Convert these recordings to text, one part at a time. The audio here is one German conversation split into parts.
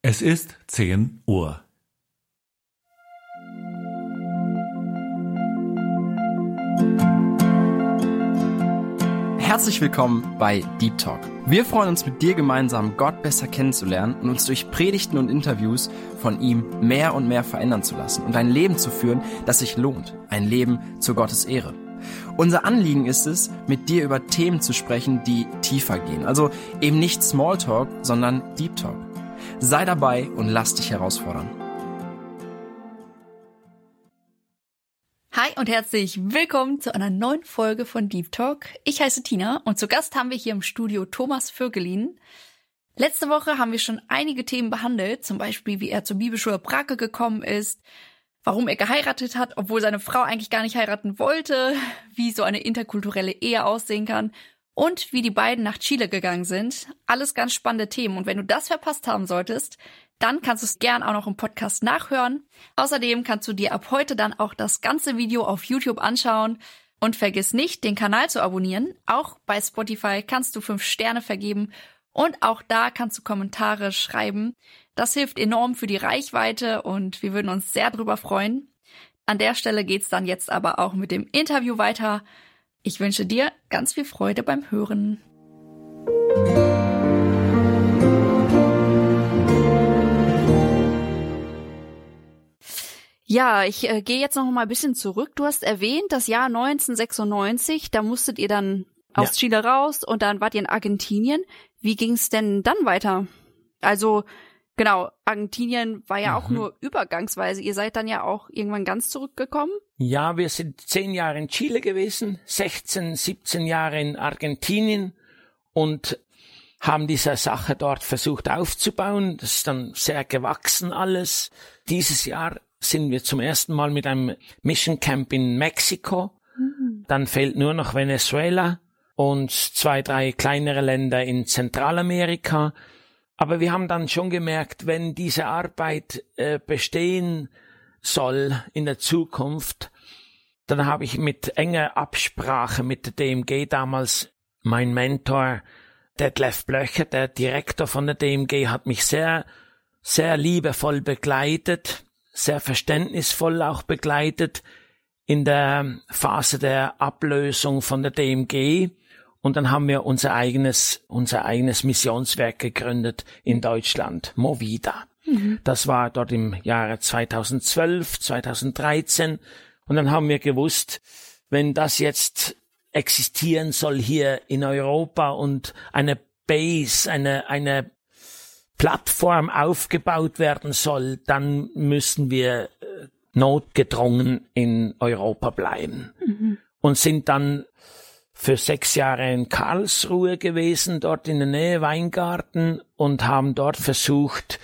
Es ist 10 Uhr. Herzlich willkommen bei Deep Talk. Wir freuen uns, mit dir gemeinsam Gott besser kennenzulernen und uns durch Predigten und Interviews von ihm mehr und mehr verändern zu lassen und ein Leben zu führen, das sich lohnt. Ein Leben zu Gottes Ehre. Unser Anliegen ist es, mit dir über Themen zu sprechen, die tiefer gehen. Also eben nicht Smalltalk, sondern Deep Talk. Sei dabei und lass dich herausfordern. Hi und herzlich willkommen zu einer neuen Folge von Deep Talk. Ich heiße Tina und zu Gast haben wir hier im Studio Thomas Vögelin. Letzte Woche haben wir schon einige Themen behandelt, zum Beispiel wie er zur Bibelschule Brake gekommen ist, warum er geheiratet hat, obwohl seine Frau eigentlich gar nicht heiraten wollte, wie so eine interkulturelle Ehe aussehen kann und wie die beiden nach Chile gegangen sind. Alles ganz spannende Themen und wenn du das verpasst haben solltest, dann kannst du es gern auch noch im Podcast nachhören. Außerdem kannst du dir ab heute dann auch das ganze Video auf YouTube anschauen. Und vergiss nicht, den Kanal zu abonnieren. Auch bei Spotify kannst du 5 Sterne vergeben. Und auch da kannst du Kommentare schreiben. Das hilft enorm für die Reichweite und wir würden uns sehr drüber freuen. An der Stelle geht's dann jetzt aber auch mit dem Interview weiter. Ich wünsche dir ganz viel Freude beim Hören. Ja, ich gehe jetzt noch mal ein bisschen zurück. Du hast erwähnt, das Jahr 1996, da musstet ihr dann aus Chile raus und dann wart ihr in Argentinien. Wie ging's denn dann weiter? Also, genau, Argentinien war ja auch nur übergangsweise. Ihr seid dann ja auch irgendwann ganz zurückgekommen? Ja, wir sind 10 Jahre in Chile gewesen, 16, 17 Jahre in Argentinien und haben diese Sache dort versucht aufzubauen. Das ist dann sehr gewachsen alles. Dieses Jahr sind wir zum ersten Mal mit einem Mission Camp in Mexiko. Dann fehlt nur noch Venezuela und 2, 3 kleinere Länder in Zentralamerika. Aber wir haben dann schon gemerkt, wenn diese Arbeit bestehen soll in der Zukunft, dann habe ich mit enger Absprache mit der DMG damals, mein Mentor Detlef Blöcher, der Direktor von der DMG, hat mich sehr, sehr liebevoll begleitet, sehr verständnisvoll auch begleitet in der Phase der Ablösung von der DMG. Und dann haben wir unser eigenes Missionswerk gegründet in Deutschland, Movida. Das war dort im Jahre 2012, 2013. Und dann haben wir gewusst, wenn das jetzt existieren soll hier in Europa und eine Base, eine Plattform aufgebaut werden soll, dann müssen wir notgedrungen in Europa bleiben. Und sind dann für 6 Jahre in Karlsruhe gewesen, dort in der Nähe Weingarten, und haben dort versucht,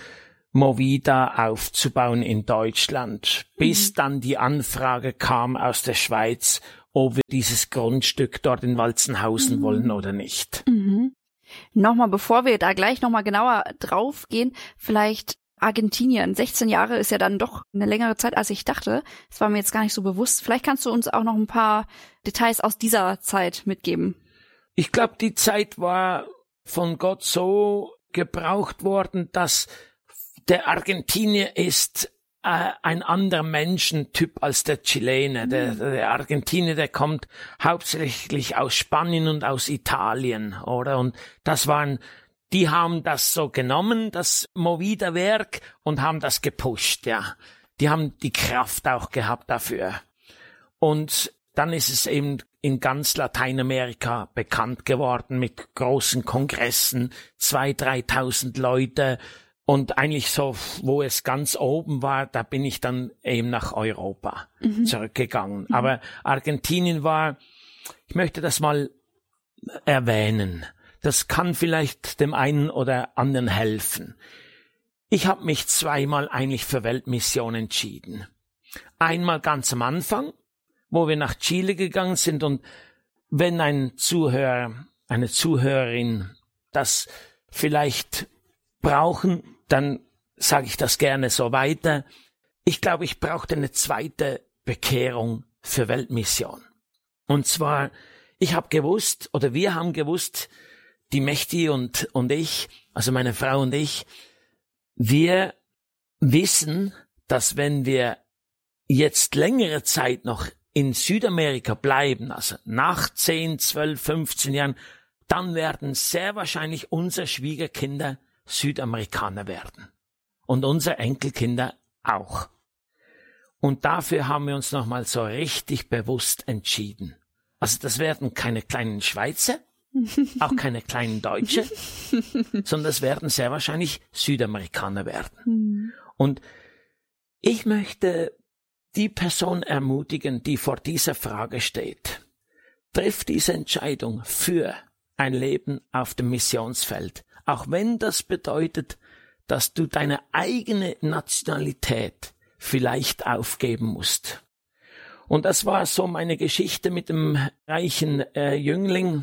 Movida aufzubauen in Deutschland, bis dann die Anfrage kam aus der Schweiz, ob wir dieses Grundstück dort in Walzenhausen wollen oder nicht. Nochmal, bevor wir da gleich nochmal genauer drauf gehen, vielleicht Argentinien. 16 Jahre ist ja dann doch eine längere Zeit, als ich dachte. Das war mir jetzt gar nicht so bewusst. Vielleicht kannst du uns auch noch ein paar Details aus dieser Zeit mitgeben. Ich glaube, die Zeit war von Gott so gebraucht worden, dass der Argentinier ist ein anderer Menschentyp als der Chilene. Der Argentinier, der kommt hauptsächlich aus Spanien und aus Italien, oder? Und die haben das so genommen, das Movida-Werk, und haben das gepusht, ja. Die haben die Kraft auch gehabt dafür. Und dann ist es eben in ganz Lateinamerika bekannt geworden mit großen Kongressen, 2.000, 3.000 Leute. Und eigentlich so, wo es ganz oben war, da bin ich dann eben nach Europa zurückgegangen. Aber Argentinien war, ich möchte das mal erwähnen, das kann vielleicht dem einen oder anderen helfen. Ich habe mich 2-mal eigentlich für Weltmission entschieden. Einmal ganz am Anfang, wo wir nach Chile gegangen sind, und wenn ein Zuhörer, eine Zuhörerin das vielleicht brauchen, dann sage ich das gerne so weiter. Ich glaube, ich brauchte eine zweite Bekehrung für Weltmission. Und zwar, wir haben gewusst, die Mechti und ich, also meine Frau und ich, wir wissen, dass wenn wir jetzt längere Zeit noch in Südamerika bleiben, also nach 10, 12, 15 Jahren, dann werden sehr wahrscheinlich unsere Schwiegerkinder Südamerikaner werden. Und unsere Enkelkinder auch. Und dafür haben wir uns nochmal so richtig bewusst entschieden. Also das werden keine kleinen Schweizer, auch keine kleinen Deutsche, sondern das werden sehr wahrscheinlich Südamerikaner werden. Und ich möchte die Person ermutigen, die vor dieser Frage steht. Triff diese Entscheidung für ein Leben auf dem Missionsfeld. Auch wenn das bedeutet, dass du deine eigene Nationalität vielleicht aufgeben musst. Und das war so meine Geschichte mit dem reichen Jüngling.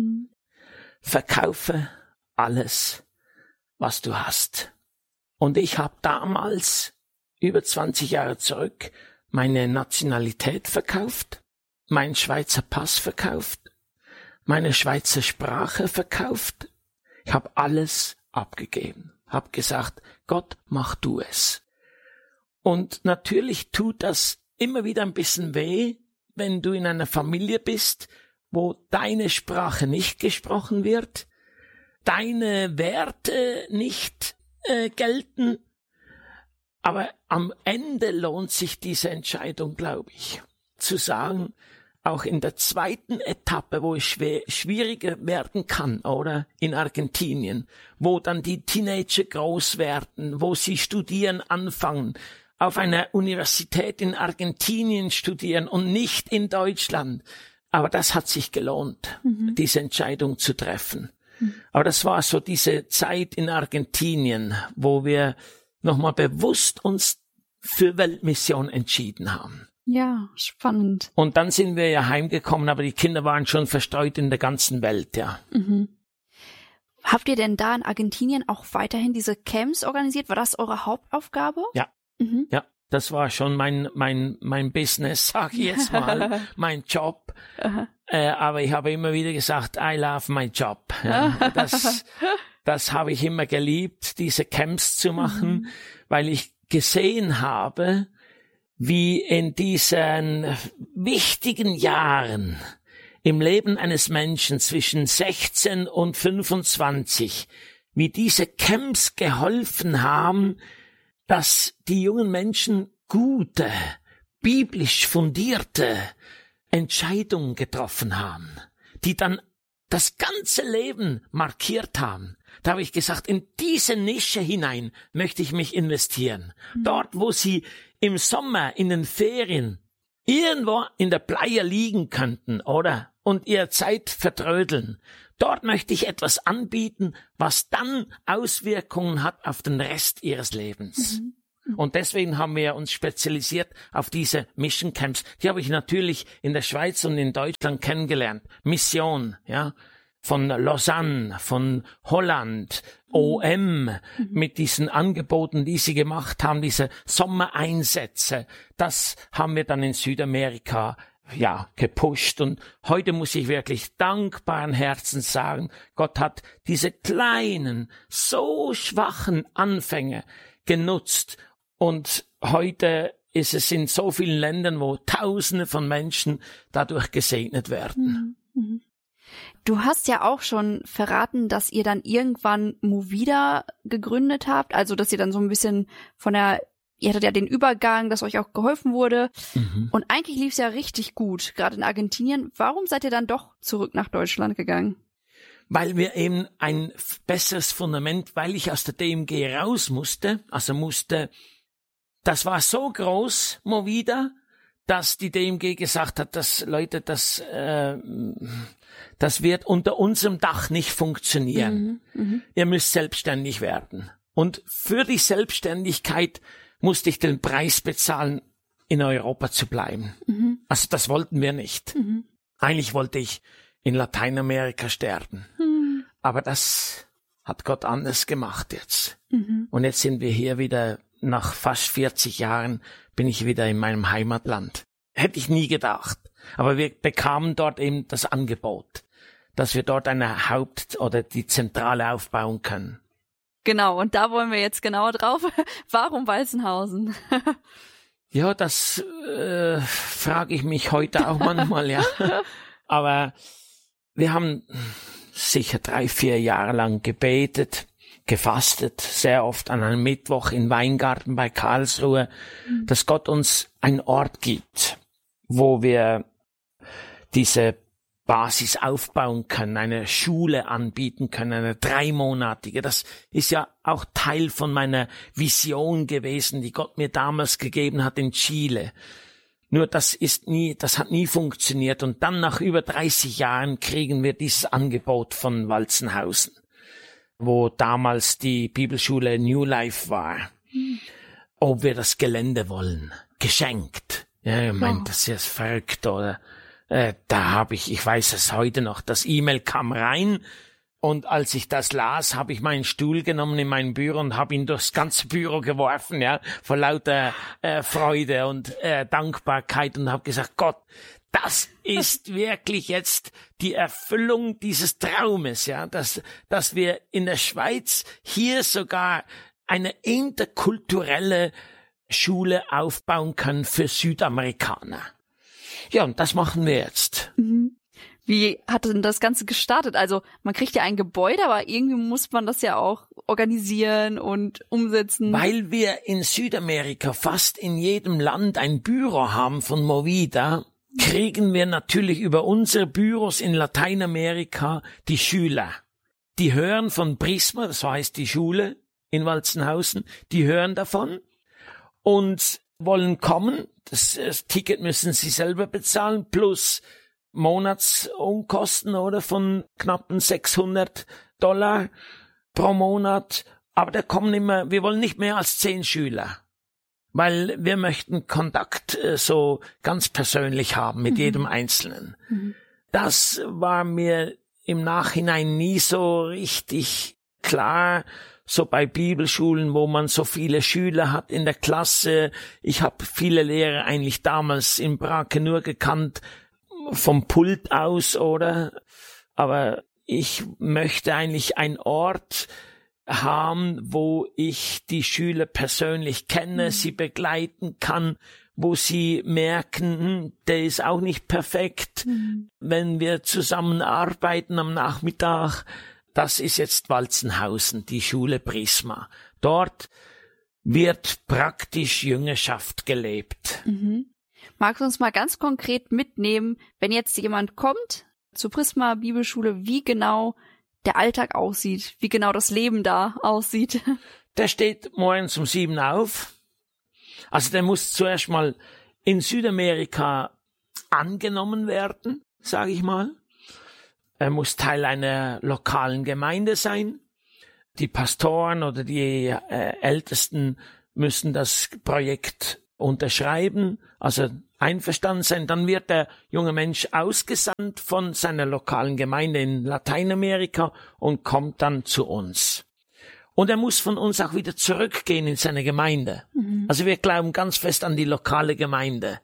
Verkaufe alles, was du hast. Und ich habe damals, über 20 Jahre zurück, meine Nationalität verkauft, meinen Schweizer Pass verkauft, meine Schweizer Sprache verkauft. Ich habe alles abgegeben, habe gesagt, Gott, mach du es. Und natürlich tut das immer wieder ein bisschen weh, wenn du in einer Familie bist, wo deine Sprache nicht gesprochen wird, deine Werte nicht gelten. Aber am Ende lohnt sich diese Entscheidung, glaube ich, zu sagen, auch in der zweiten Etappe, wo es schwieriger werden kann, oder in Argentinien, wo dann die Teenager groß werden, wo sie studieren anfangen, auf einer Universität in Argentinien studieren und nicht in Deutschland. Aber das hat sich gelohnt, diese Entscheidung zu treffen. Aber das war so diese Zeit in Argentinien, wo wir nochmal bewusst uns für Weltmission entschieden haben. Ja, spannend. Und dann sind wir ja heimgekommen, aber die Kinder waren schon verstreut in der ganzen Welt, ja. Habt ihr denn da in Argentinien auch weiterhin diese Camps organisiert? War das eure Hauptaufgabe? Ja. Ja, das war schon mein Business, sag ich jetzt mal, mein Job. Aber ich habe immer wieder gesagt, I love my job. Ja, das habe ich immer geliebt, diese Camps zu machen, weil ich gesehen habe, wie in diesen wichtigen Jahren im Leben eines Menschen zwischen 16 und 25, wie diese Camps geholfen haben, dass die jungen Menschen gute, biblisch fundierte Entscheidungen getroffen haben, die dann das ganze Leben markiert haben. Da habe ich gesagt, in diese Nische hinein möchte ich mich investieren. Dort, wo sie im Sommer, in den Ferien, irgendwo in der Playa liegen könnten, oder? Und ihre Zeit vertrödeln. Dort möchte ich etwas anbieten, was dann Auswirkungen hat auf den Rest ihres Lebens. Und deswegen haben wir uns spezialisiert auf diese Mission Camps. Die habe ich natürlich in der Schweiz und in Deutschland kennengelernt. Mission, ja, von Lausanne, von Holland, OM, mit diesen Angeboten, die sie gemacht haben, diese Sommereinsätze. Das haben wir dann in Südamerika gepusht. Und heute muss ich wirklich dankbaren Herzens sagen, Gott hat diese kleinen, so schwachen Anfänge genutzt. Und heute ist es in so vielen Ländern, wo Tausende von Menschen dadurch gesegnet werden. Du hast ja auch schon verraten, dass ihr dann irgendwann Movida gegründet habt, also dass ihr dann so ein bisschen ihr hattet ja den Übergang, dass euch auch geholfen wurde. Und eigentlich lief es ja richtig gut, gerade in Argentinien. Warum seid ihr dann doch zurück nach Deutschland gegangen? Weil wir eben ein besseres Fundament, weil ich aus der DMG raus musste, das war so groß, Movida, dass die DMG gesagt hat, dass Leute, das wird unter unserem Dach nicht funktionieren. Ihr müsst selbstständig werden. Und für die Selbstständigkeit musste ich den Preis bezahlen, in Europa zu bleiben. Also das wollten wir nicht. Eigentlich wollte ich in Lateinamerika sterben. Aber das hat Gott anders gemacht jetzt. Und jetzt sind wir hier wieder, nach fast 40 Jahren bin ich wieder in meinem Heimatland. Hätte ich nie gedacht. Aber wir bekamen dort eben das Angebot, dass wir dort eine die Zentrale aufbauen können. Genau, und da wollen wir jetzt genauer drauf. Warum Walzenhausen? Ja, das frage ich mich heute auch manchmal, ja. Aber wir haben sicher 3-4 Jahre lang gebetet, gefastet, sehr oft an einem Mittwoch in Weingarten bei Karlsruhe, dass Gott uns einen Ort gibt, wo wir diese Basis aufbauen können, eine Schule anbieten können, eine 3-monatige. Das ist ja auch Teil von meiner Vision gewesen, die Gott mir damals gegeben hat in Chile. Nur das hat nie funktioniert. Und dann nach über 30 Jahren kriegen wir dieses Angebot von Walzenhausen, wo damals die Bibelschule New Life war. Ob wir das Gelände wollen. Geschenkt. Ja, ich meine, das ist verrückt, oder? Da habe ich weiß es heute noch, das E-Mail kam rein und als ich das las, habe ich meinen Stuhl genommen in mein Büro und habe ihn durchs ganze Büro geworfen, ja, vor lauter Freude und Dankbarkeit und habe gesagt, Gott, das ist wirklich jetzt die Erfüllung dieses Traumes, ja, dass wir in der Schweiz hier sogar eine interkulturelle Schule aufbauen können für Südamerikaner. Ja, und das machen wir jetzt. Wie hat denn das Ganze gestartet? Also man kriegt ja ein Gebäude, aber irgendwie muss man das ja auch organisieren und umsetzen. Weil wir in Südamerika fast in jedem Land ein Büro haben von Movida, kriegen wir natürlich über unsere Büros in Lateinamerika die Schüler. Die hören von Prisma, das heißt die Schule in Walzenhausen, die hören davon und wollen kommen. Das Ticket müssen sie selber bezahlen, plus Monatsunkosten oder von knappen $600 pro Monat. Aber da kommen wir wollen nicht mehr als 10 Schüler, weil wir möchten Kontakt so ganz persönlich haben mit jedem Einzelnen. Das war mir im Nachhinein nie so richtig klar. So bei Bibelschulen, wo man so viele Schüler hat in der Klasse. Ich habe viele Lehrer eigentlich damals in Brake nur gekannt vom Pult aus, oder? Aber ich möchte eigentlich einen Ort haben, wo ich die Schüler persönlich kenne, sie begleiten kann, wo sie merken, der ist auch nicht perfekt. Wenn wir zusammenarbeiten am Nachmittag, das ist jetzt Walzenhausen, die Schule Prisma. Dort wird praktisch Jüngerschaft gelebt. Magst du uns mal ganz konkret mitnehmen, wenn jetzt jemand kommt zur Prisma Bibelschule, wie genau der Alltag aussieht, wie genau das Leben da aussieht? Der steht morgens um 7 auf. Also der muss zuerst mal in Südamerika angenommen werden, sage ich mal. Er muss Teil einer lokalen Gemeinde sein. Die Pastoren oder die Ältesten müssen das Projekt unterschreiben, also einverstanden sein. Dann wird der junge Mensch ausgesandt von seiner lokalen Gemeinde in Lateinamerika und kommt dann zu uns. Und er muss von uns auch wieder zurückgehen in seine Gemeinde. Also wir glauben ganz fest an die lokale Gemeinde.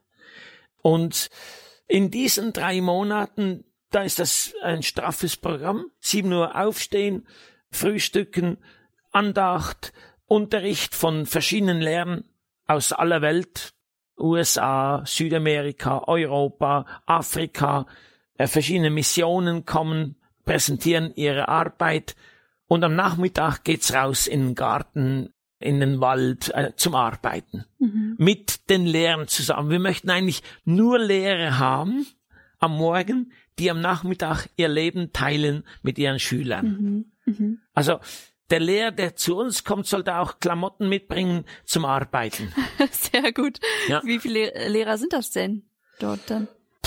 Und in diesen 3 Monaten, da ist das ein straffes Programm. 7 Uhr aufstehen, frühstücken, Andacht, Unterricht von verschiedenen Lehrern aus aller Welt, USA, Südamerika, Europa, Afrika, verschiedene Missionen kommen, präsentieren ihre Arbeit und am Nachmittag geht's raus in den Garten, in den Wald zum Arbeiten. Mit den Lehrern zusammen. Wir möchten eigentlich nur Lehrer haben am Morgen, die am Nachmittag ihr Leben teilen mit ihren Schülern. Also der Lehrer, der zu uns kommt, sollte auch Klamotten mitbringen zum Arbeiten. Sehr gut. Ja. Wie viele Lehrer sind das denn dort dann?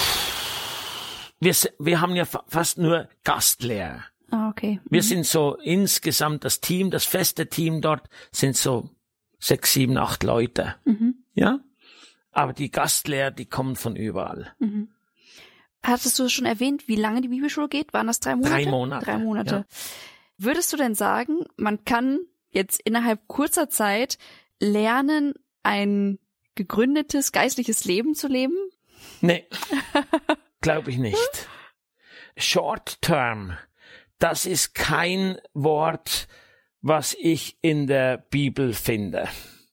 Wir haben ja fast nur Gastlehrer. Ah, okay. Wir sind so insgesamt das Team, das feste Team dort sind so 6, 7, 8 Leute. Ja? Aber die Gastlehrer, die kommen von überall. Hattest du schon erwähnt, wie lange die Bibelschule geht? Waren das 3 Monate? 3 Monate. 3 Monate. Ja. Würdest du denn sagen, man kann jetzt innerhalb kurzer Zeit lernen, ein gegründetes geistliches Leben zu leben? Nee, glaube ich nicht. Short term, das ist kein Wort, was ich in der Bibel finde.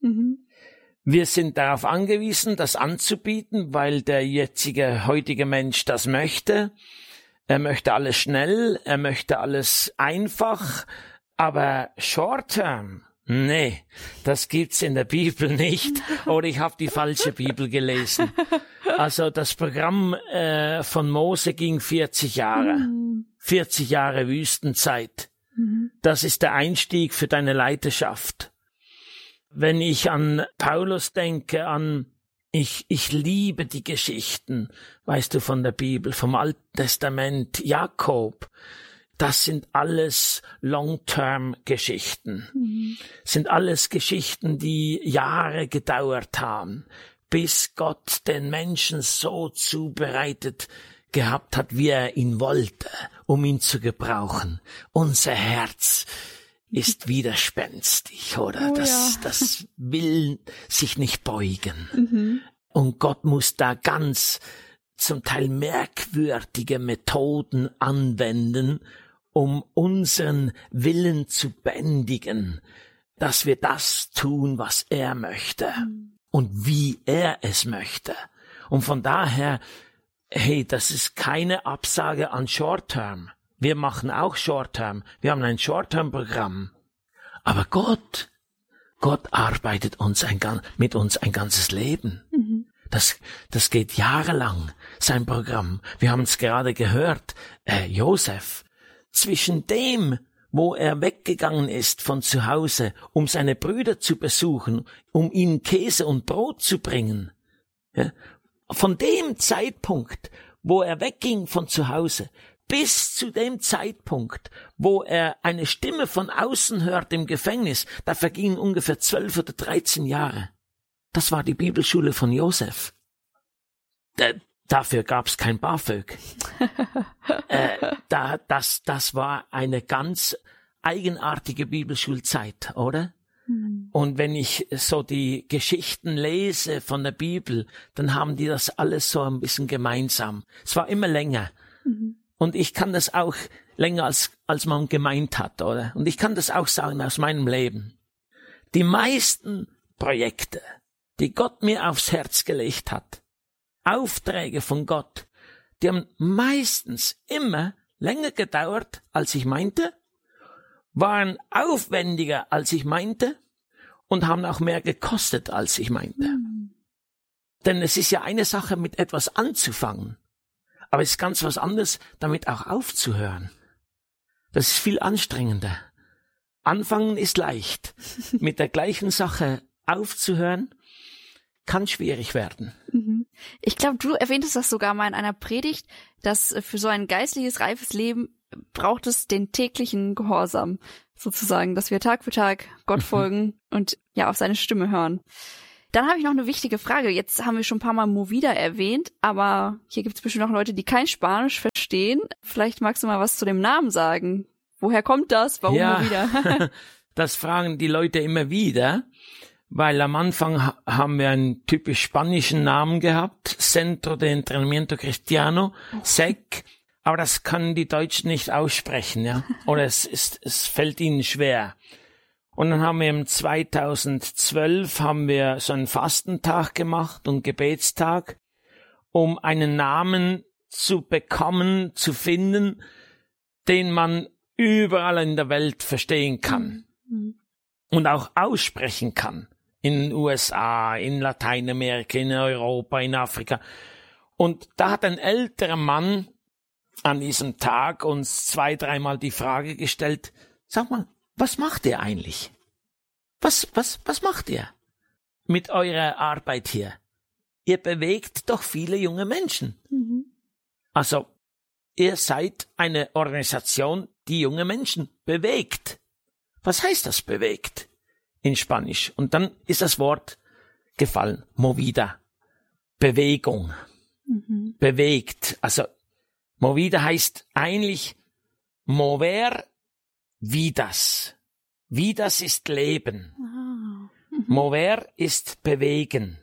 Wir sind darauf angewiesen, das anzubieten, weil der heutige Mensch das möchte. Er möchte alles schnell, er möchte alles einfach, aber Short-Term, nee, das gibt's in der Bibel nicht. Oder ich habe die falsche Bibel gelesen. Also das Programm von Mose ging 40 Jahre. 40 Jahre Wüstenzeit. Das ist der Einstieg für deine Leiterschaft. Wenn ich an Paulus denke, ich liebe die Geschichten, weißt du, von der Bibel, vom Alten Testament, Jakob, das sind alles Long-Term-Geschichten. Sind alles Geschichten, die Jahre gedauert haben, bis Gott den Menschen so zubereitet gehabt hat, wie er ihn wollte, um ihn zu gebrauchen. Unser Herz ist widerspenstig, oder? Das will sich nicht beugen. Und Gott muss da ganz zum Teil merkwürdige Methoden anwenden, um unseren Willen zu bändigen, dass wir das tun, was er möchte und wie er es möchte. Und von daher, hey, das ist keine Absage an Short-Term. Wir machen auch Short-Term. Wir haben ein Short-Term-Programm. Aber Gott arbeitet mit uns ein ganzes Leben. Das geht jahrelang, sein Programm. Wir haben es gerade gehört, Josef, zwischen dem, wo er weggegangen ist von zu Hause, um seine Brüder zu besuchen, um ihnen Käse und Brot zu bringen, ja, von dem Zeitpunkt, wo er wegging von zu Hause, bis zu dem Zeitpunkt, wo er eine Stimme von außen hört im Gefängnis, da vergingen ungefähr 12 oder 13 Jahre. Das war die Bibelschule von Josef. Dafür gab's kein BAföG. Das war eine ganz eigenartige Bibelschulzeit, oder? Und wenn ich so die Geschichten lese von der Bibel, dann haben die das alles so ein bisschen gemeinsam. Es war immer länger. Und ich kann das auch länger als man gemeint hat, oder? Und ich kann das auch sagen aus meinem Leben. Die meisten Projekte, die Gott mir aufs Herz gelegt hat, Aufträge von Gott, die haben meistens immer länger gedauert, als ich meinte, waren aufwendiger, als ich meinte und haben auch mehr gekostet, als ich meinte. Denn es ist ja eine Sache, mit etwas anzufangen, aber es ist ganz was anderes, damit auch aufzuhören. Das ist viel anstrengender. Anfangen ist leicht. Mit der gleichen Sache aufzuhören, kann schwierig werden. Ich glaube, du erwähntest das sogar mal in einer Predigt, dass für so ein geistliches, reifes Leben braucht es den täglichen Gehorsam, sozusagen, dass wir Tag für Tag Gott folgen und ja auf seine Stimme hören. Dann habe ich noch eine wichtige Frage. Jetzt haben wir schon ein paar Mal Movida erwähnt, aber hier gibt es bestimmt auch Leute, die kein Spanisch verstehen. Vielleicht magst du mal was zu dem Namen sagen. Woher kommt das? Warum Movida? Das fragen die Leute immer wieder, weil am Anfang haben wir einen typisch spanischen Namen gehabt, Centro de Entrenamiento Cristiano, SEC, aber das können die Deutschen nicht aussprechen, ja, oder es fällt ihnen schwer. Und dann haben wir im 2012 so einen Fastentag gemacht und Gebetstag, um einen Namen zu bekommen, zu finden, den man überall in der Welt verstehen kann und auch aussprechen kann. In den USA, in Lateinamerika, in Europa, in Afrika. Und da hat ein älterer Mann an diesem Tag uns 2-3 Mal die Frage gestellt, sag mal, was macht ihr eigentlich? Was macht ihr mit eurer Arbeit hier? Ihr bewegt doch viele junge Menschen. Also, ihr seid eine Organisation, die junge Menschen bewegt. Was heißt das bewegt in Spanisch? Und dann ist das Wort gefallen, Movida, Bewegung, bewegt. Also Movida heißt eigentlich mover vidas. Vidas ist Leben. Mover ist bewegen.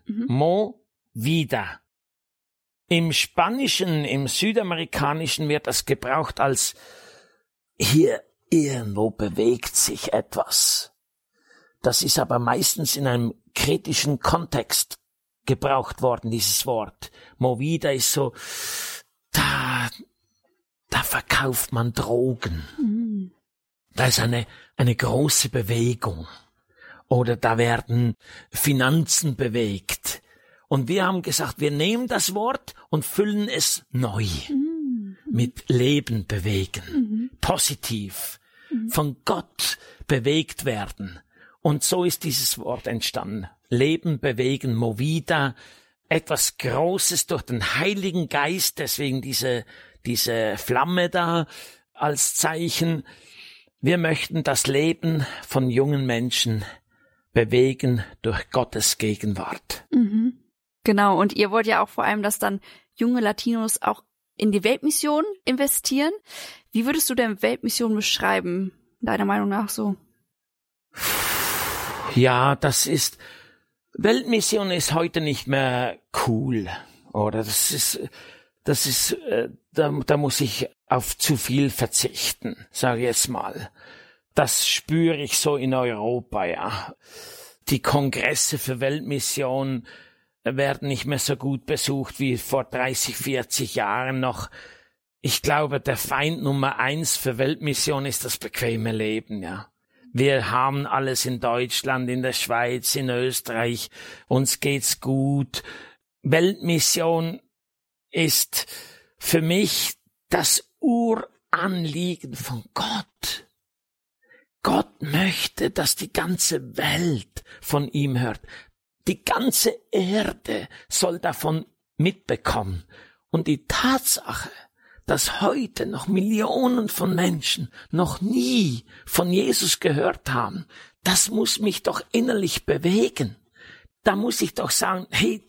Movida. Im Spanischen, im Südamerikanischen wird das gebraucht als hier irgendwo bewegt sich etwas. Das ist aber meistens in einem kritischen Kontext gebraucht worden, dieses Wort. Movida ist so, da verkauft man Drogen. Da ist eine große Bewegung. Oder da werden Finanzen bewegt. Und wir haben gesagt, wir nehmen das Wort und füllen es neu. Mit Leben bewegen. Positiv. Von Gott bewegt werden. Und so ist dieses Wort entstanden. Leben bewegen, Movida, etwas Großes durch den Heiligen Geist, deswegen diese Flamme da als Zeichen. Wir möchten das Leben von jungen Menschen bewegen durch Gottes Gegenwart. Genau, und ihr wollt ja auch vor allem, dass dann junge Latinos auch in die Weltmission investieren. Wie würdest du denn Weltmission beschreiben, deiner Meinung nach so? Ja, Weltmission ist heute nicht mehr cool, oder? Da muss ich auf zu viel verzichten, sage ich jetzt mal. Das spüre ich so in Europa, ja. Die Kongresse für Weltmission werden nicht mehr so gut besucht wie vor 30, 40 Jahren noch. Ich glaube, der Feind Nummer 1 für Weltmission ist das bequeme Leben, ja. Wir haben alles in Deutschland, in der Schweiz, in Österreich. Uns geht's gut. Weltmission ist für mich das Uranliegen von Gott. Gott möchte, dass die ganze Welt von ihm hört. Die ganze Erde soll davon mitbekommen. Und die Tatsache, dass heute noch Millionen von Menschen noch nie von Jesus gehört haben, das muss mich doch innerlich bewegen. Da muss ich doch sagen, hey,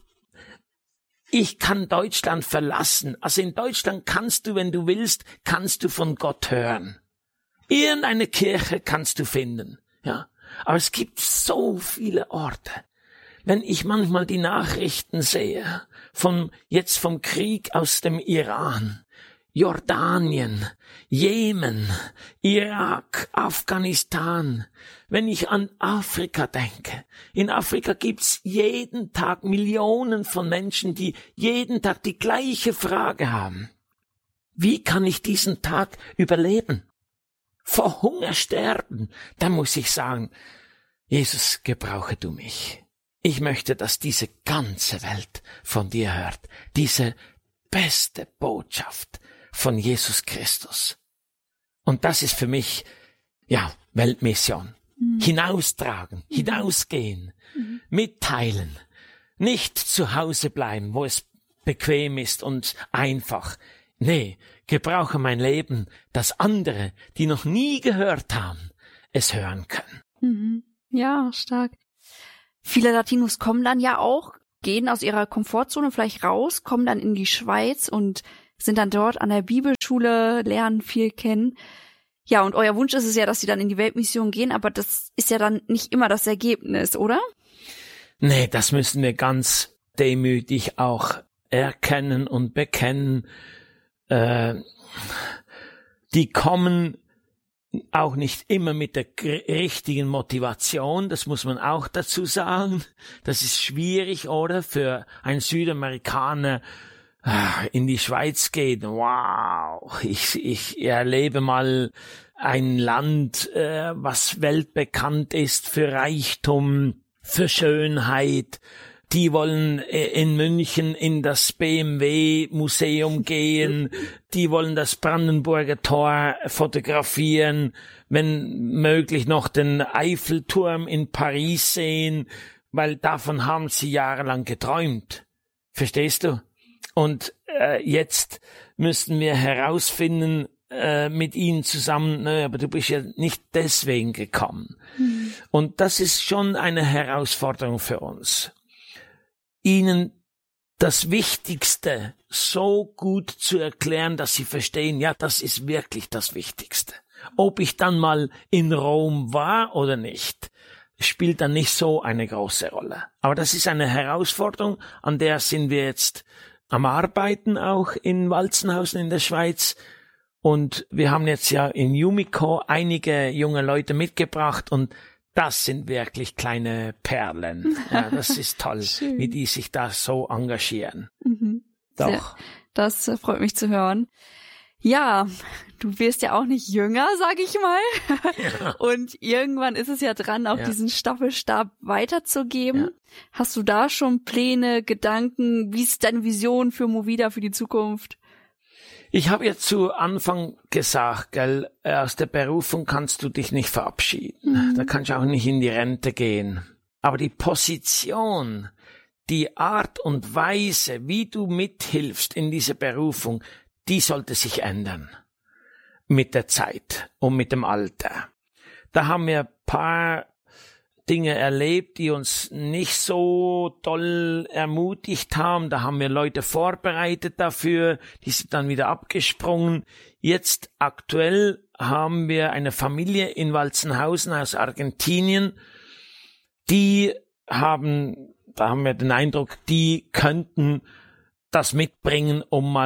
ich kann Deutschland verlassen. Also in Deutschland kannst du, wenn du willst, kannst du von Gott hören. Irgendeine Kirche kannst du finden, ja. Aber es gibt so viele Orte. Wenn ich manchmal die Nachrichten sehe, vom Krieg aus dem Iran, Jordanien, Jemen, Irak, Afghanistan. Wenn ich an Afrika denke, in Afrika gibt's jeden Tag Millionen von Menschen, die jeden Tag die gleiche Frage haben. Wie kann ich diesen Tag überleben? Vor Hunger sterben? Da muss ich sagen, Jesus, gebrauche du mich. Ich möchte, dass diese ganze Welt von dir hört. Diese beste Botschaft von Jesus Christus. Und das ist für mich, ja, Weltmission. Hinaustragen, hinausgehen, mitteilen. Nicht zu Hause bleiben, wo es bequem ist und einfach. Nee, gebrauche mein Leben, dass andere, die noch nie gehört haben, es hören können. Ja, stark. Viele Latinos kommen dann ja auch, gehen aus ihrer Komfortzone vielleicht raus, kommen dann in die Schweiz und sind dann dort an der Bibelschule, lernen viel kennen. Ja, und euer Wunsch ist es ja, dass sie dann in die Weltmission gehen, aber das ist ja dann nicht immer das Ergebnis, oder? Nee, das müssen wir ganz demütig auch erkennen und bekennen. Die kommen auch nicht immer mit der richtigen Motivation, das muss man auch dazu sagen. Das ist schwierig, oder? Für einen Südamerikaner in die Schweiz geht. Wow, ich erlebe mal ein Land, was weltbekannt ist für Reichtum, für Schönheit. Die wollen in München in das BMW-Museum gehen, die wollen das Brandenburger Tor fotografieren, wenn möglich noch den Eiffelturm in Paris sehen, weil davon haben sie jahrelang geträumt. Verstehst du? Und jetzt müssten wir herausfinden mit ihnen zusammen, aber du bist ja nicht deswegen gekommen. Und das ist schon eine Herausforderung für uns. Ihnen das Wichtigste so gut zu erklären, dass sie verstehen, ja, das ist wirklich das Wichtigste. Ob ich dann mal in Rom war oder nicht, spielt dann nicht so eine große Rolle. Aber das ist eine Herausforderung, an der sind wir jetzt am Arbeiten, auch in Walzenhausen in der Schweiz. Und wir haben jetzt ja in Yumiko einige junge Leute mitgebracht und das sind wirklich kleine Perlen. Ja, das ist toll, wie die sich da so engagieren. Doch. Das freut mich zu hören. Ja, du wirst ja auch nicht jünger, sag ich mal. Ja. Und irgendwann ist es ja dran, auch diesen Staffelstab weiterzugeben. Ja. Hast du da schon Pläne, Gedanken? Wie ist deine Vision für Movida für die Zukunft? Ich habe ja zu Anfang gesagt, gell, aus der Berufung kannst du dich nicht verabschieden. Da kannst du auch nicht in die Rente gehen. Aber die Position, die Art und Weise, wie du mithilfst in dieser Berufung, die sollte sich ändern. Mit der Zeit und mit dem Alter. Da haben wir ein paar Dinge erlebt, die uns nicht so toll ermutigt haben. Da haben wir Leute vorbereitet dafür, die sind dann wieder abgesprungen. Jetzt aktuell haben wir eine Familie in Walzenhausen aus Argentinien, da haben wir den Eindruck, die könnten das mitbringen,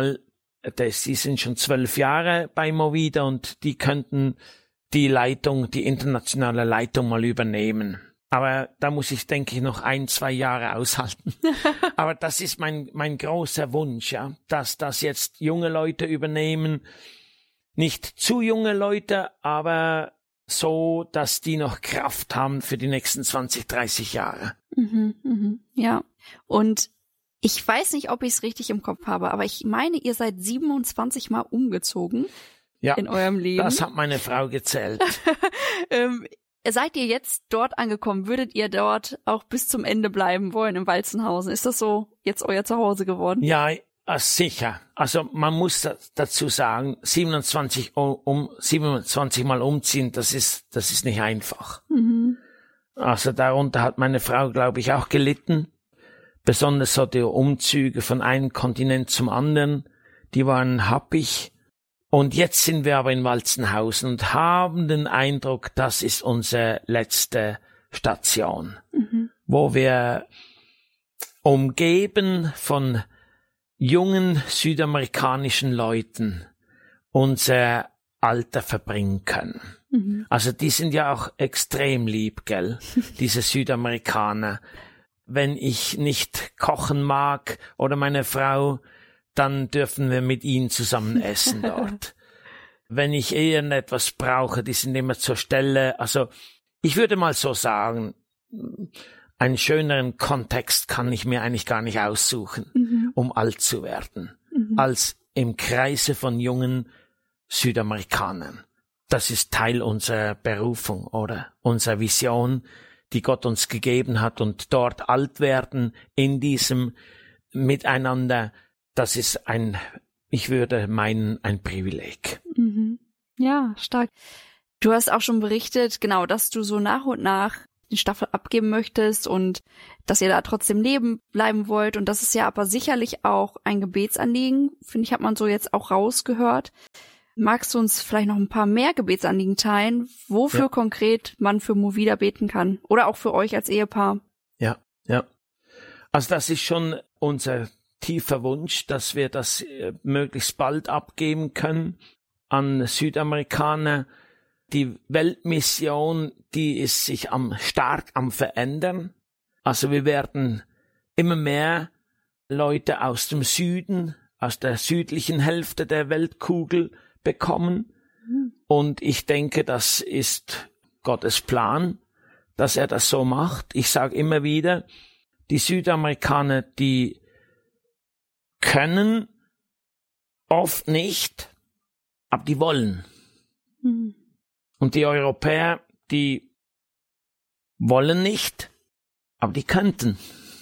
sie sind schon 12 Jahre bei Movida und die könnten die internationale Leitung mal übernehmen. Aber da muss ich, denke ich, noch 1-2 Jahre aushalten. Aber das ist mein großer Wunsch, ja, dass das jetzt junge Leute übernehmen. Nicht zu junge Leute, aber so, dass die noch Kraft haben für die nächsten 20, 30 Jahre. Ja, und ich weiß nicht, ob ich es richtig im Kopf habe, aber ich meine, ihr seid 27 Mal umgezogen in eurem Leben. Das hat meine Frau gezählt. Seid ihr jetzt dort angekommen? Würdet ihr dort auch bis zumEnde bleiben wollen in Walzenhausen? Ist das so jetzt euer Zuhause geworden? Ja, sicher. Also man muss dazu sagen, 27 Mal umziehen, das ist nicht einfach. Also darunter hat meine Frau, glaube ich, auch gelitten. Besonders so die Umzüge von einem Kontinent zum anderen, die waren happig. Und jetzt sind wir aber in Walzenhausen und haben den Eindruck, das ist unsere letzte Station, wo wir umgeben von jungen südamerikanischen Leuten unser Alter verbringen können. Also die sind ja auch extrem lieb, gell, diese Südamerikaner. Wenn ich nicht kochen mag oder meine Frau, dann dürfen wir mit ihnen zusammen essen dort. Wenn ich irgendetwas brauche, die sind immer zur Stelle. Also ich würde mal so sagen, einen schöneren Kontext kann ich mir eigentlich gar nicht aussuchen, um alt zu werden, als im Kreise von jungen Südamerikanern. Das ist Teil unserer Berufung oder unserer Vision, die Gott uns gegeben hat, und dort alt werden in diesem Miteinander, das ist ein Privileg. Ja, stark. Du hast auch schon berichtet, genau, dass du so nach und nach die Staffel abgeben möchtest und dass ihr da trotzdem leben bleiben wollt, und das ist ja aber sicherlich auch ein Gebetsanliegen, finde ich, hat man so jetzt auch rausgehört. Magst du uns vielleicht noch ein paar mehr Gebetsanliegen teilen, wofür konkret man für Movida beten kann? Oder auch für euch als Ehepaar? Ja. Also das ist schon unser tiefer Wunsch, dass wir das möglichst bald abgeben können an Südamerikaner. Die Weltmission, die ist sich stark am Verändern. Also wir werden immer mehr Leute aus dem Süden, aus der südlichen Hälfte der Weltkugel bekommen. Und ich denke, das ist Gottes Plan, dass er das so macht. Ich sage immer wieder, die Südamerikaner, die können oft nicht, aber die wollen. Und die Europäer, die wollen nicht, aber die könnten.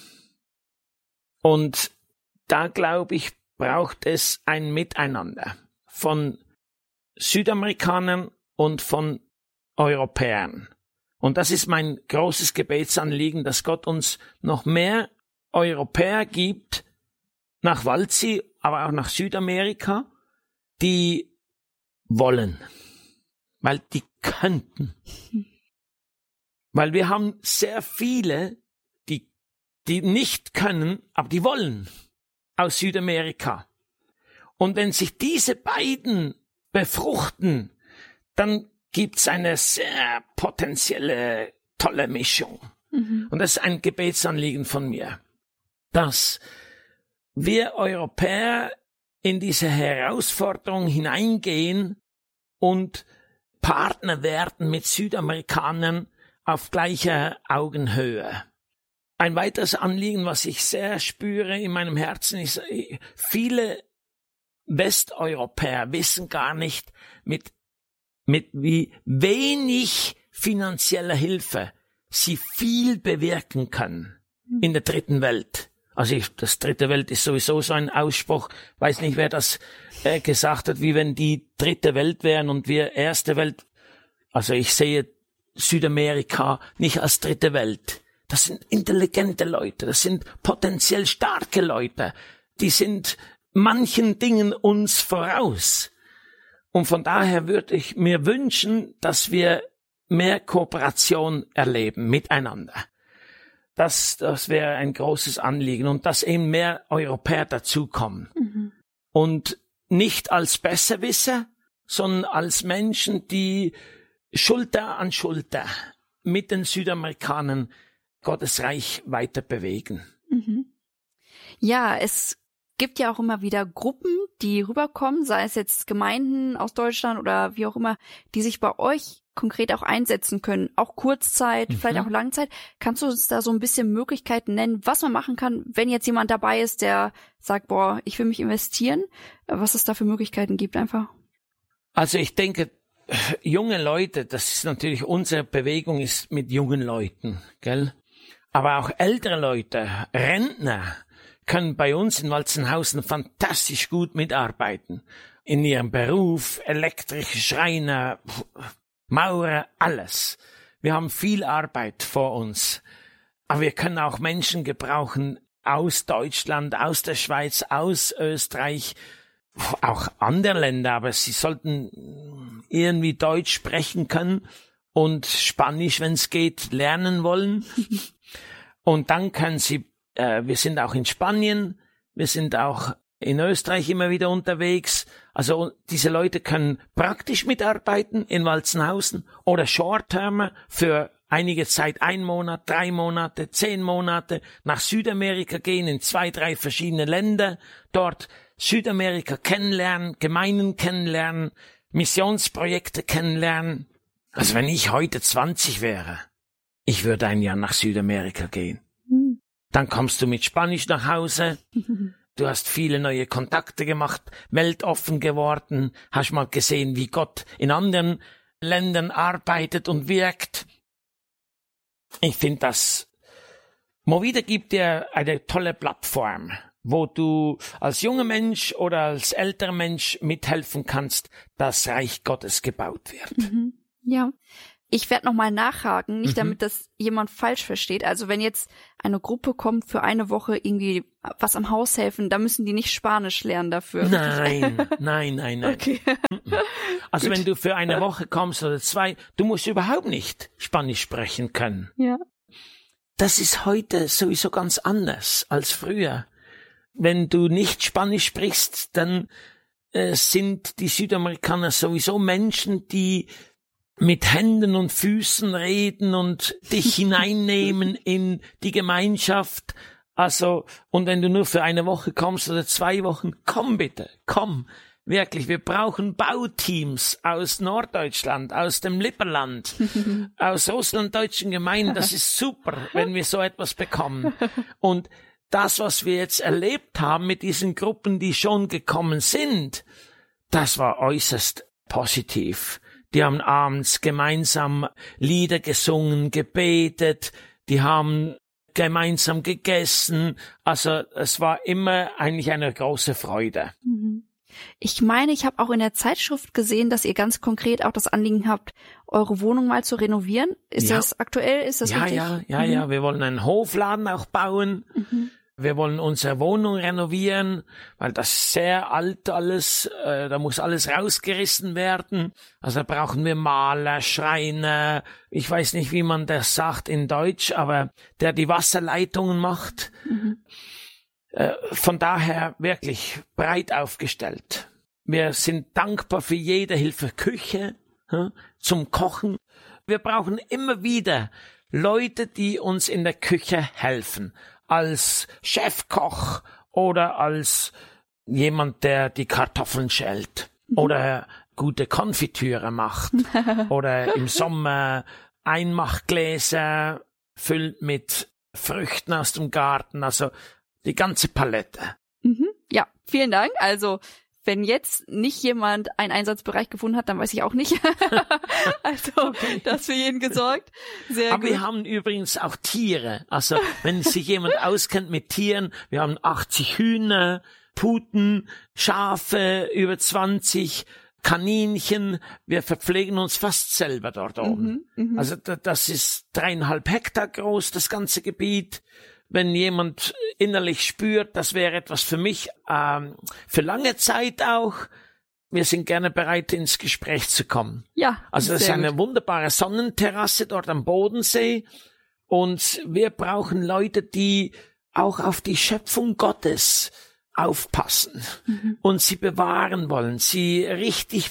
Und da, glaube ich, braucht es ein Miteinander von Südamerikanern und von Europäern. Und das ist mein großes Gebetsanliegen, dass Gott uns noch mehr Europäer gibt, nach Walzi, aber auch nach Südamerika, die wollen, weil die könnten. Weil wir haben sehr viele, die nicht können, aber die wollen, aus Südamerika. Und wenn sich diese beiden befruchten, dann gibt's eine sehr potenzielle, tolle Mischung. Und das ist ein Gebetsanliegen von mir, dass wir Europäer in diese Herausforderung hineingehen und Partner werden mit Südamerikanern auf gleicher Augenhöhe. Ein weiteres Anliegen, was ich sehr spüre in meinem Herzen, ist, viele Westeuropäer wissen gar nicht, mit wie wenig finanzieller Hilfe sie viel bewirken können in der dritten Welt. Also das dritte Welt ist sowieso so ein Ausspruch, weiß nicht, wer das gesagt hat, wie wenn die dritte Welt wären und wir erste Welt. Also ich sehe Südamerika nicht als dritte Welt. Das sind intelligente Leute, das sind potenziell starke Leute, die sind manchen Dingen uns voraus. Und von daher würde ich mir wünschen, dass wir mehr Kooperation erleben miteinander. Das wäre ein großes Anliegen und dass eben mehr Europäer dazukommen. Und nicht als Besserwisser, sondern als Menschen, die Schulter an Schulter mit den Südamerikanern Gottes Reich weiter bewegen. Ja, es gibt ja auch immer wieder Gruppen, die rüberkommen, sei es jetzt Gemeinden aus Deutschland oder wie auch immer, die sich bei euch konkret auch einsetzen können, auch Kurzzeit, vielleicht auch Langzeit. Kannst du uns da so ein bisschen Möglichkeiten nennen, was man machen kann, wenn jetzt jemand dabei ist, der sagt, boah, ich will mich investieren, was es da für Möglichkeiten gibt einfach? Also ich denke, junge Leute, das ist natürlich, unsere Bewegung ist mit jungen Leuten, gell? Aber auch ältere Leute, Rentner, können bei uns in Walzenhausen fantastisch gut mitarbeiten. In ihrem Beruf, elektrische Schreiner, Maurer, alles. Wir haben viel Arbeit vor uns. Aber wir können auch Menschen gebrauchen aus Deutschland, aus der Schweiz, aus Österreich, auch andere Länder, aber sie sollten irgendwie Deutsch sprechen können und Spanisch, wenn es geht, lernen wollen. Und dann können sie, wir sind auch in Spanien, wir sind auch in Österreich immer wieder unterwegs. Also diese Leute können praktisch mitarbeiten in Walzenhausen oder Short-Termer für einige Zeit, 1 Monat, 3 Monate, 10 Monate nach Südamerika gehen, in 2, 3 verschiedene Länder, dort Südamerika kennenlernen, Gemeinden kennenlernen, Missionsprojekte kennenlernen. Also wenn ich heute 20 wäre, ich würde ein Jahr nach Südamerika gehen. Dann kommst du mit Spanisch nach Hause. Du hast viele neue Kontakte gemacht, weltoffen geworden, hast mal gesehen, wie Gott in anderen Ländern arbeitet und wirkt. Ich finde, das Movida gibt dir eine tolle Plattform, wo du als junger Mensch oder als älterer Mensch mithelfen kannst, dass Reich Gottes gebaut wird. Ja. Ich werde nochmal nachhaken, nicht damit das jemand falsch versteht. Also wenn jetzt eine Gruppe kommt für eine Woche irgendwie was am Haus helfen, da müssen die nicht Spanisch lernen dafür. Nein. Okay. Also Gut. wenn du für eine Woche kommst oder 2, du musst überhaupt nicht Spanisch sprechen können. Ja. Das ist heute sowieso ganz anders als früher. Wenn du nicht Spanisch sprichst, dann sind die Südamerikaner sowieso Menschen, die mit Händen und Füßen reden und dich hineinnehmen in die Gemeinschaft. Also, und wenn du nur für eine Woche kommst oder 2 Wochen, komm bitte, komm. Wirklich, wir brauchen Bauteams aus Norddeutschland, aus dem Lipperland, aus russlanddeutschen Gemeinden. Das ist super, wenn wir so etwas bekommen. Und das, was wir jetzt erlebt haben mit diesen Gruppen, die schon gekommen sind, das war äußerst positiv. Die haben abends gemeinsam Lieder gesungen, gebetet, die haben gemeinsam gegessen. Also es war immer eigentlich eine große Freude. Ich meine, ich habe auch in der Zeitschrift gesehen, dass ihr ganz konkret auch das Anliegen habt, eure Wohnung mal zu renovieren. Ist das aktuell? Ist das richtig? Ja. Wir wollen einen Hofladen auch bauen. Wir wollen unsere Wohnung renovieren, weil das ist sehr alt alles, da muss alles rausgerissen werden. Also da brauchen wir Maler, Schreiner, ich weiß nicht, wie man das sagt in Deutsch, aber der die Wasserleitungen macht. Von daher wirklich breit aufgestellt. Wir sind dankbar für jede Hilfe, Küche, zum Kochen. Wir brauchen immer wieder Leute, die uns in der Küche helfen. Als Chefkoch oder als jemand, der die Kartoffeln schält. Oder gute Konfitüre macht. Oder im Sommer Einmachgläser füllt mit Früchten aus dem Garten. Also die ganze Palette. Ja, vielen Dank. Also, wenn jetzt nicht jemand einen Einsatzbereich gefunden hat, dann weiß ich auch nicht. Also, das für jeden gesorgt. Sehr Aber gut. wir haben übrigens auch Tiere. Also, wenn sich jemand auskennt mit Tieren, wir haben 80 Hühner, Puten, Schafe, über 20 Kaninchen. Wir verpflegen uns fast selber dort oben. Also, das ist 3,5 Hektar groß, das ganze Gebiet. Wenn jemand innerlich spürt, das wäre etwas für mich, für lange Zeit auch, wir sind gerne bereit, ins Gespräch zu kommen. Ja. Also das ist eine wunderbare Sonnenterrasse dort am Bodensee und wir brauchen Leute, die auch auf die Schöpfung Gottes aufpassen und sie bewahren wollen, sie richtig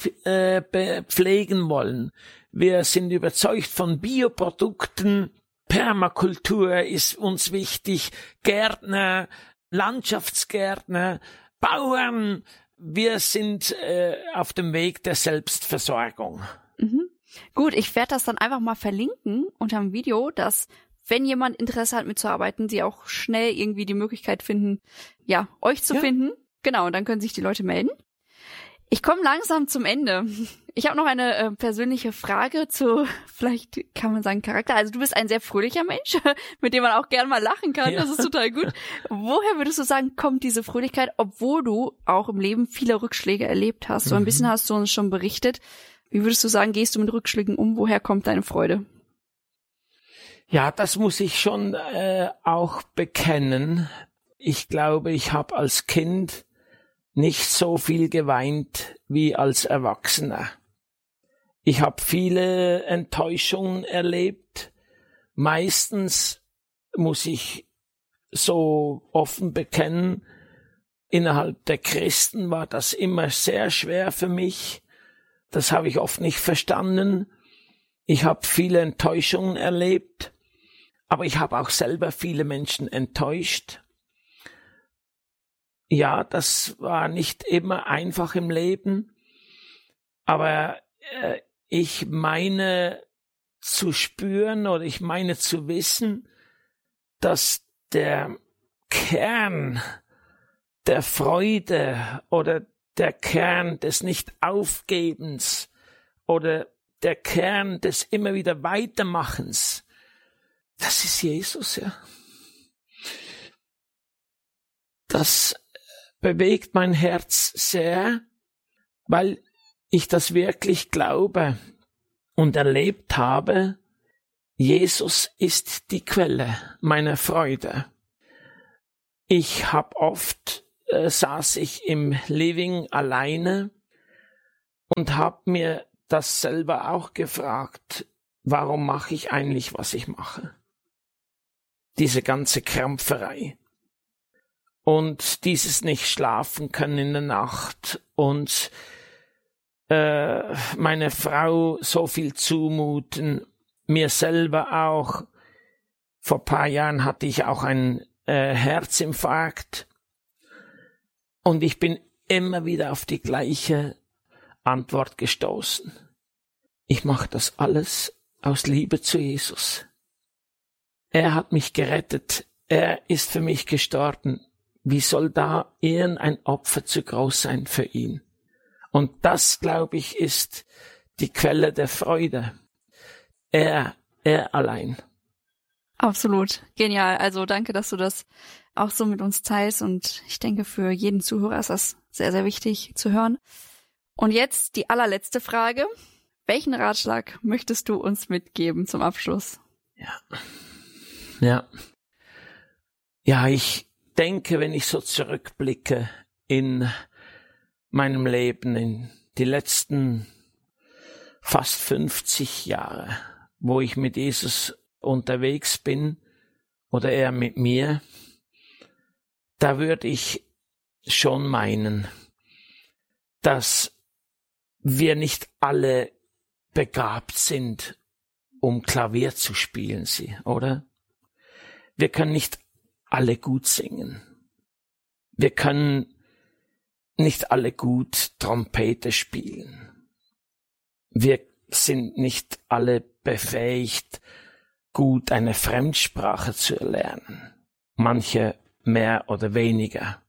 pflegen wollen. Wir sind überzeugt von Bioprodukten. Permakultur ist uns wichtig, Gärtner, Landschaftsgärtner, Bauern. Wir sind auf dem Weg der Selbstversorgung. Gut, ich werde das dann einfach mal verlinken unter dem Video, dass, wenn jemand Interesse hat mitzuarbeiten, sie auch schnell irgendwie die Möglichkeit finden, ja, euch zu finden. Genau, und dann können sich die Leute melden. Ich komme langsam zum Ende. Ich habe noch eine persönliche Frage zu, vielleicht kann man sagen, Charakter. Also du bist ein sehr fröhlicher Mensch, mit dem man auch gern mal lachen kann. Ja. Das ist total gut. Woher würdest du sagen, kommt diese Fröhlichkeit, obwohl du auch im Leben viele Rückschläge erlebt hast? So ein bisschen hast du uns schon berichtet. Wie würdest du sagen, gehst du mit Rückschlägen um? Woher kommt deine Freude? Ja, das muss ich schon auch bekennen. Ich glaube, ich habe als Kind nicht so viel geweint wie als Erwachsener. Ich habe viele Enttäuschungen erlebt. Meistens muss ich so offen bekennen, innerhalb der Christen war das immer sehr schwer für mich. Das habe ich oft nicht verstanden. Ich habe viele Enttäuschungen erlebt, aber ich habe auch selber viele Menschen enttäuscht. Ja, das war nicht immer einfach im Leben, aber ich meine zu spüren oder ich meine zu wissen, dass der Kern der Freude oder der Kern des Nicht-Aufgebens oder der Kern des immer wieder Weitermachens, das ist Jesus, ja. Das bewegt mein Herz sehr, weil ich das wirklich glaube und erlebt habe. Jesus ist die Quelle meiner Freude. Ich habe oft, saß ich im Living alleine und habe mir das selber auch gefragt, warum mache ich eigentlich, was ich mache? Diese ganze Krampferei. Und dieses nicht schlafen können in der Nacht und meine Frau so viel zumuten, mir selber auch. Vor ein paar Jahren hatte ich auch einen Herzinfarkt und ich bin immer wieder auf die gleiche Antwort gestoßen. Ich mache das alles aus Liebe zu Jesus. Er hat mich gerettet, er ist für mich gestorben. Wie soll da irgendein Opfer zu groß sein für ihn? Und das, glaube ich, ist die Quelle der Freude. Er allein. Absolut. Genial. Also danke, dass du das auch so mit uns teilst. Und ich denke, für jeden Zuhörer ist das sehr, sehr wichtig zu hören. Und jetzt die allerletzte Frage. Welchen Ratschlag möchtest du uns mitgeben zum Abschluss? Ja, ich denke, wenn ich so zurückblicke in meinem Leben, in die letzten fast 50 Jahre, wo ich mit Jesus unterwegs bin oder er mit mir, da würde ich schon meinen, dass wir nicht alle begabt sind, um Klavier zu spielen, oder? Wir können nicht alle gut singen. Wir können nicht alle gut Trompete spielen. Wir sind nicht alle befähigt, gut eine Fremdsprache zu erlernen. Manche mehr oder weniger.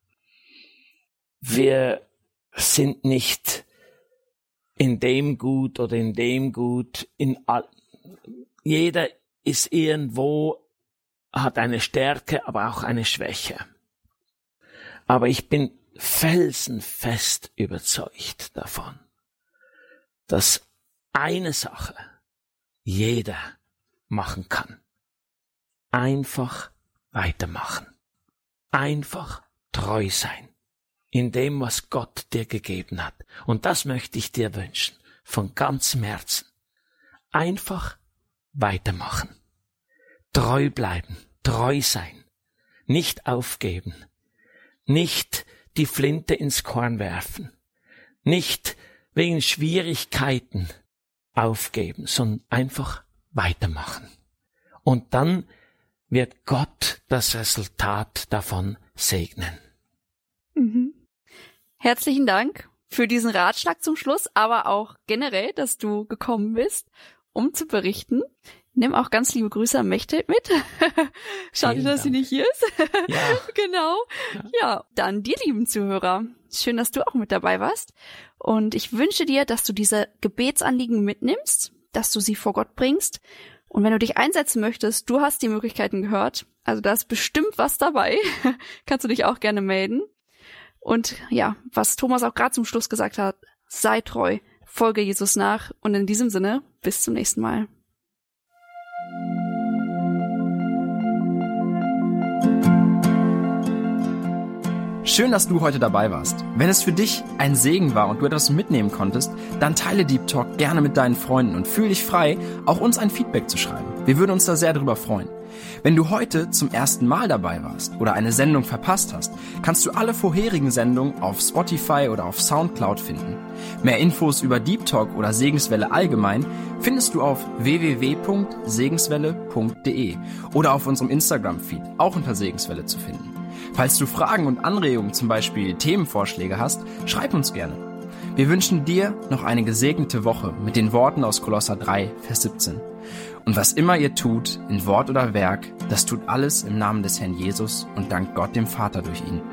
Wir sind nicht in dem gut oder in dem gut. Jeder ist irgendwo, hat eine Stärke, aber auch eine Schwäche. Aber ich bin felsenfest überzeugt davon, dass eine Sache jeder machen kann. Einfach weitermachen. Einfach treu sein in dem, was Gott dir gegeben hat. Und das möchte ich dir wünschen, von ganzem Herzen. Einfach weitermachen. Treu bleiben, treu sein. Nicht aufgeben. Nicht die Flinte ins Korn werfen. Nicht wegen Schwierigkeiten aufgeben, sondern einfach weitermachen. Und dann wird Gott das Resultat davon segnen. Mhm. Herzlichen Dank für diesen Ratschlag zum Schluss, aber auch generell, dass du gekommen bist, um zu berichten. Nimm auch ganz liebe Grüße an Mechthild mit. Schade, dass sie nicht hier ist. Ja. Genau. Ja, dann dir, lieben Zuhörer. Schön, dass du auch mit dabei warst. Und ich wünsche dir, dass du diese Gebetsanliegen mitnimmst, dass du sie vor Gott bringst. Und wenn du dich einsetzen möchtest, du hast die Möglichkeiten gehört. Also da ist bestimmt was dabei. Kannst du dich auch gerne melden. Und ja, was Thomas auch gerade zum Schluss gesagt hat, sei treu, folge Jesus nach. Und in diesem Sinne, bis zum nächsten Mal. Schön, dass du heute dabei warst. Wenn es für dich ein Segen war und du etwas mitnehmen konntest, dann teile Deep Talk gerne mit deinen Freunden und fühl dich frei, auch uns ein Feedback zu schreiben. Wir würden uns da sehr darüber freuen. Wenn du heute zum ersten Mal dabei warst oder eine Sendung verpasst hast, kannst du alle vorherigen Sendungen auf Spotify oder auf Soundcloud finden. Mehr Infos über Deep Talk oder Segenswelle allgemein findest du auf www.segenswelle.de oder auf unserem Instagram-Feed, auch unter Segenswelle zu finden. Falls du Fragen und Anregungen, zum Beispiel Themenvorschläge hast, schreib uns gerne. Wir wünschen dir noch eine gesegnete Woche mit den Worten aus Kolosser 3, Vers 17. Und was immer ihr tut, in Wort oder Werk, das tut alles im Namen des Herrn Jesus und dankt Gott dem Vater durch ihn.